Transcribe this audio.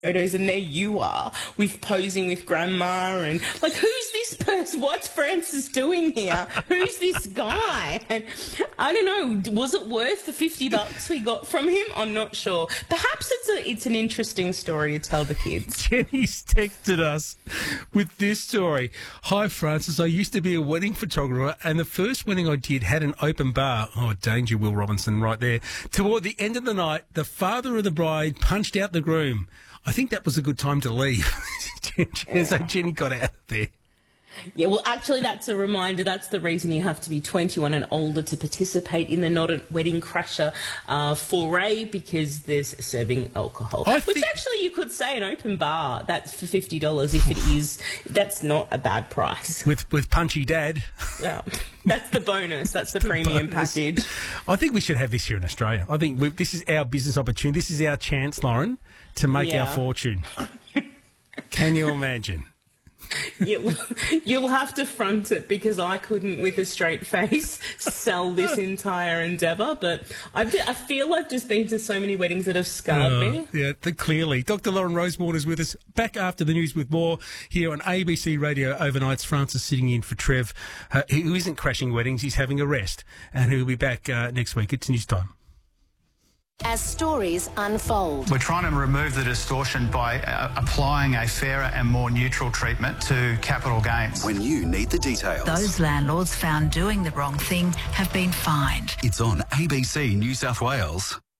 photos, and there you are with posing with grandma, and like, who's this person? What's Francis doing here? Who's this guy? And I don't know, was it worth the $50 we got from him? I'm not sure. Perhaps it's an interesting story to tell the kids. Jenny's texted us with this story. Hi, Francis. I used to be a wedding photographer, and the first wedding I did had an open bar. Oh, danger, Will Robinson, right there. Toward the end of the night, the father of the bride punched out the groom. I think that was a good time to leave. So Jenny got out of there. Yeah, well, actually, that's a reminder. That's the reason you have to be 21 and older to participate in the Not a Wedding Crasher foray, because there's serving alcohol. Which actually, you could say an open bar, that's for $50 if it is. That's not a bad price. With Punchy Dad. Yeah, that's the bonus. That's the premium package. I think we should have this here in Australia. I think this is our business opportunity. This is our chance, Lauren, to make our fortune. Can you imagine? You'll have to front it, because I couldn't, with a straight face, sell this entire endeavour. But I feel I've just been to so many weddings that have scarred me. Yeah, clearly. Dr. Lauren Rosemore is with us. Back after the news with more here on ABC Radio Overnights. Francis sitting in for Trev, who isn't crashing weddings. He's having a rest, and he'll be back next week. It's news time. As stories unfold. We're trying to remove the distortion by applying a fairer and more neutral treatment to capital gains. When you need the details. Those landlords found doing the wrong thing have been fined. It's on ABC New South Wales.